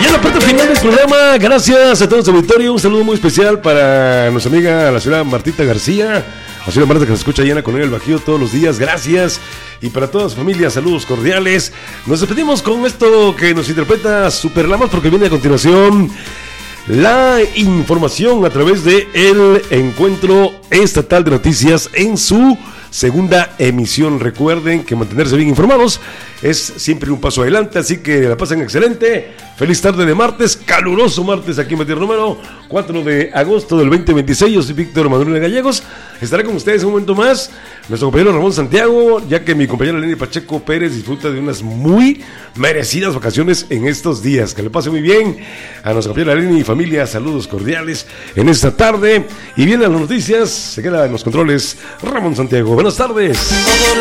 Y en la parte final del programa, gracias a todos los auditorio, un saludo muy especial para nuestra amiga, la señora Martita García, la señora Marta que nos escucha allá en la Colonia del Bajío todos los días, gracias. Y para toda su familia, saludos cordiales. Nos despedimos con esto que nos interpreta Super Lamas, porque viene a continuación la información a través de el Encuentro Estatal de Noticias en su segunda emisión. Recuerden que mantenerse bien informados es siempre un paso adelante, así que la pasen excelente. Feliz tarde de martes, caluroso martes aquí en Batir número 4 de agosto del 2026. Yo soy Víctor Manuel Gallegos. Estaré con ustedes un momento más nuestro compañero Ramón Santiago, ya que mi compañera Lenny Pacheco Pérez disfruta de unas muy merecidas vacaciones en estos días. Que le pase muy bien a nuestra compañera Lenny y familia. Saludos cordiales en esta tarde. Y vienen las noticias, se queda en los controles Ramón Santiago. Buenas tardes.